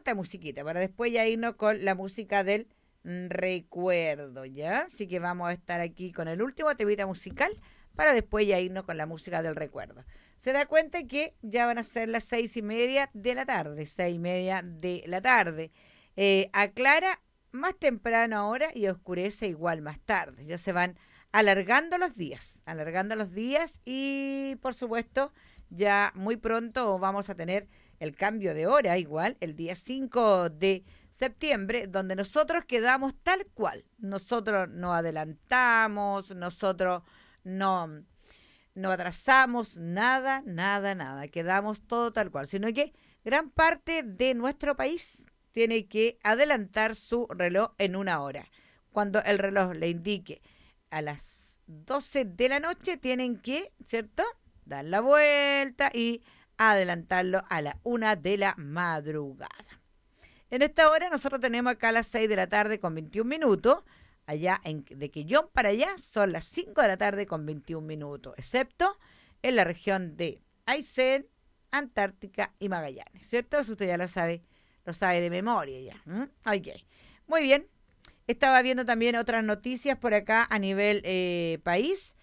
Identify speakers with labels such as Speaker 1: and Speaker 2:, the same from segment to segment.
Speaker 1: harta musiquita, para después ya irnos con la música del recuerdo, ¿ya? Así que vamos a estar aquí con el último temita musical para después ya irnos con la música del recuerdo. Se da cuenta que ya van a ser las 6:30 de la tarde, 6:30 de la tarde. Aclara más temprano ahora y oscurece igual más tarde. Ya se van alargando los días y por supuesto ya muy pronto vamos a tener el cambio de hora igual, el día 5 de septiembre, donde nosotros quedamos tal cual. Nosotros no adelantamos, nosotros no, no atrasamos nada, nada, nada. Quedamos todo tal cual, sino que gran parte de nuestro país tiene que adelantar su reloj en una hora. Cuando el reloj le indique a las 12 de la noche, tienen que, ¿cierto?, dar la vuelta y adelantarlo a la 1 de la madrugada. En esta hora nosotros tenemos acá a las 6 de la tarde con 21 minutos. Allá de Quillón para allá son las 5 de la tarde con 21 minutos, excepto en la región de Aysén, Antártica y Magallanes, ¿cierto? Eso usted ya lo sabe de memoria ya. Ok, muy bien. Estaba viendo también otras noticias por acá a nivel país.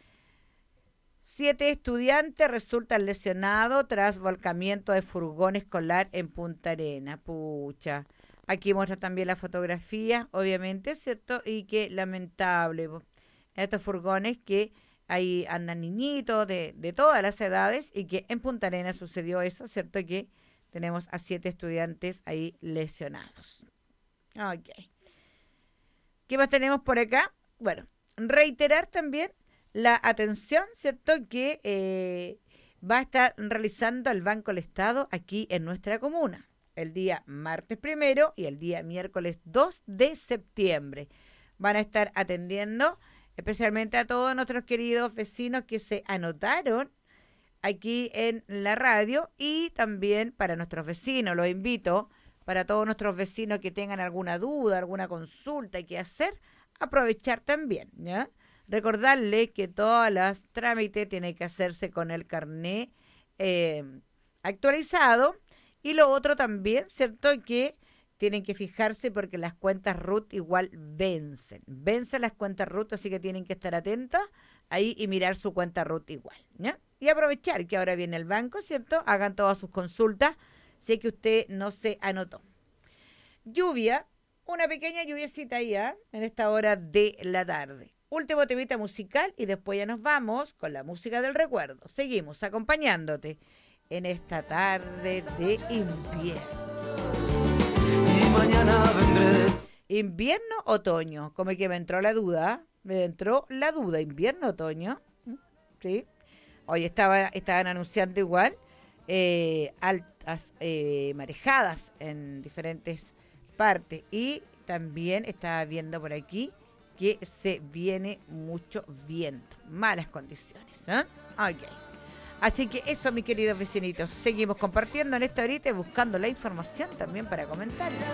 Speaker 1: 7 estudiantes resultan lesionados tras volcamiento de furgón escolar en Punta Arenas. Pucha. Aquí muestra también la fotografía, obviamente, ¿cierto? Y qué lamentable. Estos furgones que ahí andan niñitos de todas las edades y que en Punta Arenas sucedió eso, ¿cierto? Que tenemos a 7 estudiantes ahí lesionados. Ok. ¿Qué más tenemos por acá? Bueno, reiterar también la atención, ¿cierto?, que va a estar realizando el Banco del Estado aquí en nuestra comuna, el día martes 1 y el día miércoles 2 de septiembre. Van a estar atendiendo especialmente a todos nuestros queridos vecinos que se anotaron aquí en la radio y también para nuestros vecinos. Los invito, para todos nuestros vecinos que tengan alguna duda, alguna consulta que hacer, aprovechar también, ¿ya? Recordarles que todos los trámites tienen que hacerse con el carnet actualizado y lo otro también, ¿cierto?, que tienen que fijarse porque las cuentas RUT igual vencen las cuentas RUT, así que tienen que estar atentos ahí y mirar su cuenta RUT igual, ¿ya? Y aprovechar que ahora viene el banco, ¿cierto? Hagan todas sus consultas si es que usted no se anotó. Lluvia, una pequeña lluviecita ahí, ¿eh?, en esta hora de la tarde. Último temita musical y después ya nos vamos con la música del recuerdo. Seguimos acompañándote en esta tarde de invierno. Y mañana vendré. Invierno, otoño, como que me entró la duda, invierno, otoño, ¿sí? Hoy estaban anunciando igual altas marejadas en diferentes partes y también estaba viendo por aquí que se viene mucho viento, malas condiciones, ¿eh? Ok. Así que eso, mis queridos vecinitos, seguimos compartiendo en esta horita y buscando la información también para comentar.